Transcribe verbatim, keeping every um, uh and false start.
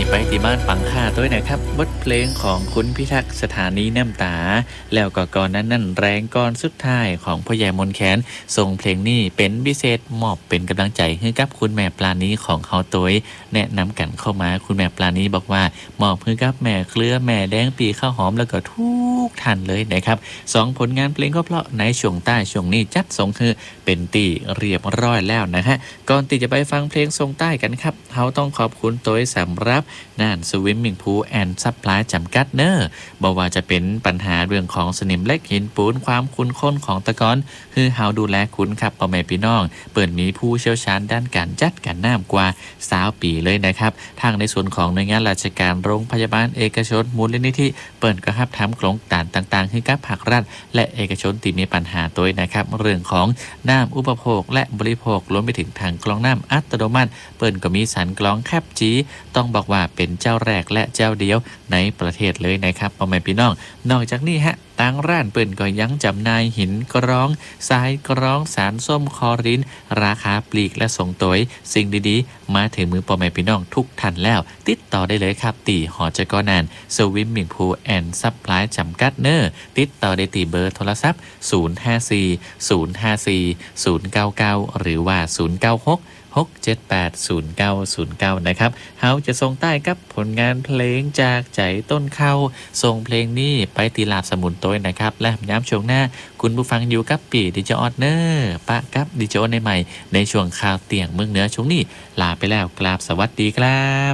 ไปที่บ้านปังค่าตัวนะครับบทเพลงของคุณพิทักษ์สถานีน้ำตาแล้วก็ก่อนนั้นนั่นแรงก่อนสุดท้ายของพ่อใหญ่มนแคนส่งเพลงนี้เป็นพิเศษมอบเป็นกำลังใจให้กับคุณแม่ปลานี้ของเขาตัวแนะนำกันเข้ามาคุณแม่ปลานี้บอกว่ามอบให้กับแม่เครือแม่แดงปีข้าวหอมแล้วก็ทุกท่านเลยนะครับสองผลงานเพลงก็เพราะในช่วงใต้ช่วงนี้จัดส่งคือเป็นตีเรียบร้อยแล้วนะฮะก่อนที่จะไปฟังเพลงทรงใต้กันครับเขาต้องขอบคุณตัวสำหรับน่านสวิมมิ่งพูลแอนด์ซัพพลายจำกัดเนอร์บอกว่าจะเป็นปัญหาเรื่องของสนิมเล็กหินปูนความคุ้นค้นของตะกอนคือเฮาดูแลคุณครับพ่อแม่พี่น้องเปิดมีผู้เชี่ยวชาญด้านการจัดการน้ำกว่าสาวปีเลยนะครับทางในส่วนของหน่วยงานราชการโรงพยาบาลเอกชนมูลนิธิเปิดกระหับทำโครงการต่างๆให้กับภาครัฐและเอกชนที่มีปัญหาตัวนะครับเรื่องของน้ำอุปโภคและบริโภครวมไปถึงทางกรองน้ำอัตโนมัติเปิดก็มีสันกรองแคบจีต้องบอกว่าเป็นเจ้าแรกและเจ้าเดียวในประเทศเลยนะครับพ่อแม่พี่น้องนอกจากนี้ฮะทางร้านเปิ่นก็ยังจำหน่ายหินกรองทรายกรองสารส้มคอรินราคาปลีกและส่งตัวสิ่งดีๆมาถึงมือพ่อแม่พี่น้องทุกท่านแล้วติดต่อได้เลยครับตีหอจกนานสวิมมิ่งพูลแอนด์ซัพพลายจำกัดเนอร์ติดต่อได้ตีเบอร์โทรศัพท์ศูนย์ ห้า สี่ ศูนย์ ห้า สี่ ศูนย์ เก้า เก้าหรือว่าศูนย์ เก้า หก หก เจ็ด แปด ศูนย์ เก้า ศูนย์ เก้านะครับเฮาจะส่งใต้กับผลงานเพลงจากใจต้นเข้าส่งเพลงนี้ไปตีลาบสมุนตัวนะครับและย้ำช่วงหน้าคุณผู้ฟังอยู่กับปีดิจออดเนอร์ปะกับดิจอในใหม่ในช่วงข่าวเตียงเมืองเหนือช่วงนี้ลาไปแล้วกราบสวัสดีครับ